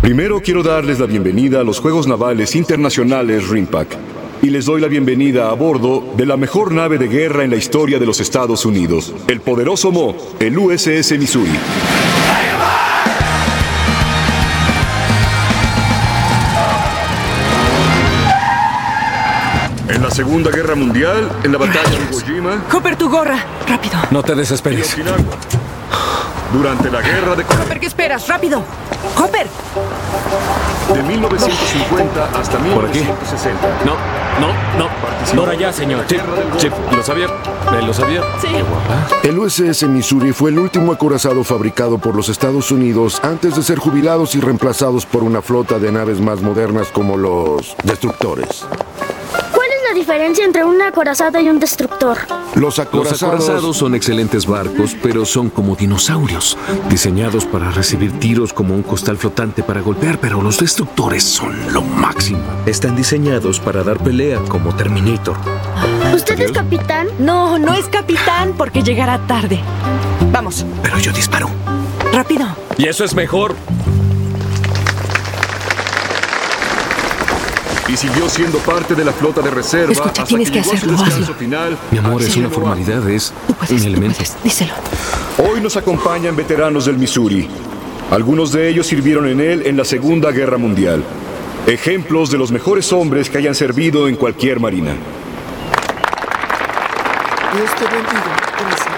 Primero quiero darles la bienvenida a los Juegos Navales Internacionales RIMPAC y les doy la bienvenida a bordo de la mejor nave de guerra en la historia de los Estados Unidos, el poderoso Mo, el USS Missouri. En la Segunda Guerra Mundial, en la batalla de Iwo Jima, Hopper, tu gorra. Rápido. No te y desesperes. Okinawa. Durante la Guerra de Corea, Hopper, ¿qué esperas? Rápido. Hopper. de 1950 hasta Por aquí. 1960. No. Por allá, señor. Chip, ¿lo sabía? ¿Lo sabía? Sí. Qué guapa. El USS Missouri fue el último acorazado fabricado por los Estados Unidos antes de ser jubilados y reemplazados por una flota de naves más modernas como los destructores. ¿Cuál es la diferencia entre un acorazado y un destructor? Los Los acorazados acorazados son excelentes barcos, pero son como dinosaurios, diseñados para recibir tiros como un costal flotante para golpear, pero los destructores son lo máximo. Están diseñados para dar pelea como Terminator. ¿Usted es capitán? No, no es capitán porque llegará tarde. Vamos, Pero yo disparo. rápido. Y eso es mejor. Y siguió siendo parte de la flota de reserva Escucha, hasta tienes que llegó a su hacerlo, descanso hazlo. final. Mi amor, es Así una de formalidad, es Tú puedes, un tú elemento. puedes. Díselo. Hoy nos acompañan veteranos del Missouri. Algunos de ellos sirvieron en él en la Segunda Guerra Mundial. Ejemplos de los mejores hombres que hayan servido en cualquier marina. Dios te bendiga, comisario.